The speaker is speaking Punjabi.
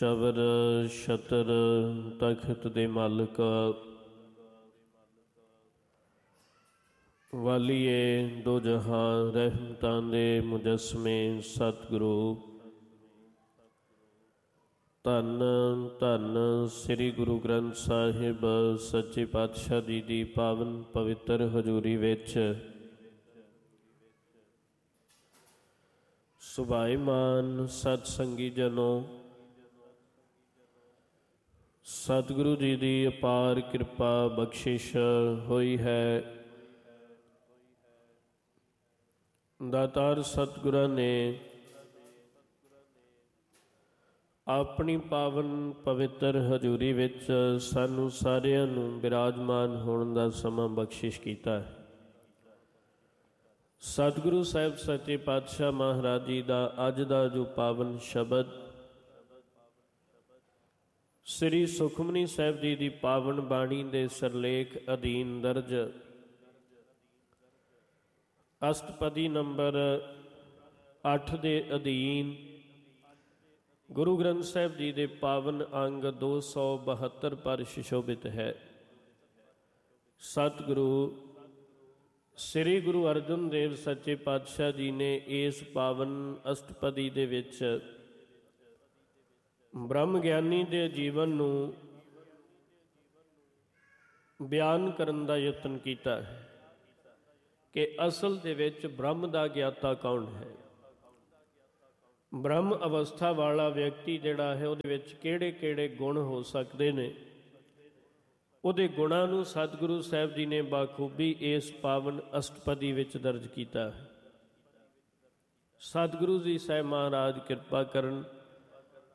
ਚਵਰ ਛਤਰ ਤਖਤ ਦੇ ਮਾਲਕ, ਵਾਲੀਏ ਦੋ ਜਹਾਂ ਰਹਿਮਤਾਂ ਦੇ ਮੁਜੱਸਮੇ ਸਤਿਗੁਰੂ, ਧੰਨ ਧੰਨ ਸ੍ਰੀ ਗੁਰੂ ਗ੍ਰੰਥ ਸਾਹਿਬ ਸੱਚੇ ਪਾਤਸ਼ਾਹ ਜੀ ਦੀ ਪਾਵਨ ਪਵਿੱਤਰ ਹਜ਼ੂਰੀ ਵਿੱਚ ਸੁਭਾਈਮਾਨ ਸਤ ਸੰਗੀ ਜਨੋ, ਸਤਿਗੁਰੂ ਜੀ ਦੀ ਅਪਾਰ ਕਿਰਪਾ ਬਖਸ਼ਿਸ਼ ਹੋਈ ਹੈ। ਦਾਤਾਰ ਸਤਿਗੁਰਾਂ ਨੇ ਆਪਣੀ ਪਾਵਨ ਪਵਿੱਤਰ ਹਜ਼ੂਰੀ ਵਿੱਚ ਸਾਨੂੰ ਸਾਰਿਆਂ ਨੂੰ ਬਿਰਾਜਮਾਨ ਹੋਣ ਦਾ ਸਮਾਂ ਬਖਸ਼ਿਸ਼ ਕੀਤਾ ਹੈ। ਸਤਿਗੁਰੂ ਸਾਹਿਬ ਸੱਚੇ ਪਾਤਸ਼ਾਹ ਮਹਾਰਾਜ ਜੀ ਦਾ ਅੱਜ ਦਾ ਜੋ ਪਾਵਨ ਸ਼ਬਦ ਸ੍ਰੀ ਸੁਖਮਨੀ ਸਾਹਿਬ ਜੀ ਦੀ ਪਾਵਨ ਬਾਣੀ ਦੇ ਸਿਰਲੇਖ ਅਧੀਨ ਦਰਜ ਅਸ਼ਟਪਦੀ ਨੰਬਰ 8 ਦੇ ਅਧੀਨ ਗੁਰੂ ਗ੍ਰੰਥ ਸਾਹਿਬ ਜੀ ਦੇ ਪਾਵਨ ਅੰਗ 272 ਪਰ ਸੁਸ਼ੋਭਿਤ ਹੈ। ਸਤਿਗੁਰੂ ਸ੍ਰੀ ਗੁਰੂ ਅਰਜਨ ਦੇਵ ਸੱਚੇ ਪਾਤਸ਼ਾਹ ਜੀ ਨੇ ਇਸ ਪਾਵਨ ਅਸ਼ਟਪਦੀ ਦੇ ਵਿੱਚ ਬ੍ਰਹਮ ਗਿਆਨੀ ਦੇ ਜੀਵਨ ਨੂੰ ਬਿਆਨ ਕਰਨ ਦਾ ਯਤਨ ਕੀਤਾ ਹੈ ਕਿ ਅਸਲ ਦੇ ਵਿੱਚ ਬ੍ਰਹਮ ਦਾ ਗਿਆਤਾ ਕੌਣ ਹੈ। ਬ੍ਰਹਮ ਅਵਸਥਾ ਵਾਲਾ ਵਿਅਕਤੀ ਜਿਹੜਾ ਹੈ ਉਹਦੇ ਵਿੱਚ ਕਿਹੜੇ ਕਿਹੜੇ ਗੁਣ ਹੋ ਸਕਦੇ ਨੇ, ਉਹਦੇ ਗੁਣਾਂ ਨੂੰ ਸਤਿਗੁਰੂ ਸਾਹਿਬ ਜੀ ਨੇ ਬਾਖੂਬੀ ਇਸ ਪਾਵਨ ਅਸ਼ਟਪਦੀ ਵਿੱਚ ਦਰਜ ਕੀਤਾ ਹੈ। ਸਤਿਗੁਰੂ ਜੀ ਸਾਹਿਬ ਮਹਾਰਾਜ ਕਿਰਪਾ ਕਰਨ,